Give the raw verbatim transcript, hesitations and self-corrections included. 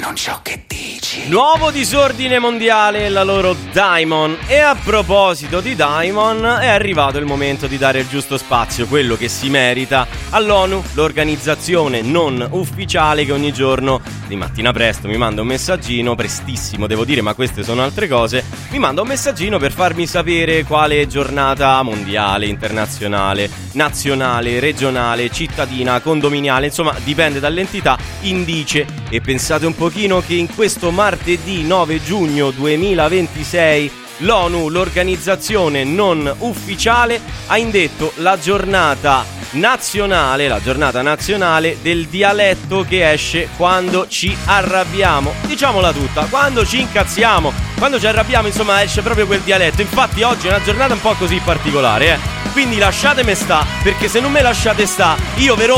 con ciò che dici. Nuovo disordine mondiale, la loro Daimon. E a proposito di Daimon, è arrivato il momento di dare il giusto spazio, quello che si merita, all'ONU, l'organizzazione non ufficiale che ogni giorno, di mattina presto, mi manda un messaggino, prestissimo devo dire, ma queste sono altre cose, mi manda un messaggino per farmi sapere quale giornata mondiale, internazionale, nazionale, regionale, cittadina, condominiale, insomma dipende dall'entità, indice. E pensate un pochino che in questo martedì nove giugno duemilaventisei l'ONU, l'organizzazione non ufficiale, ha indetto la giornata nazionale, la giornata nazionale del dialetto che esce quando ci arrabbiamo. Diciamola tutta, quando ci incazziamo, quando ci arrabbiamo, insomma, esce proprio quel dialetto. Infatti oggi è una giornata un po' così particolare, eh. Quindi lasciatemi sta, perché se non me lasciate sta, io ve rompo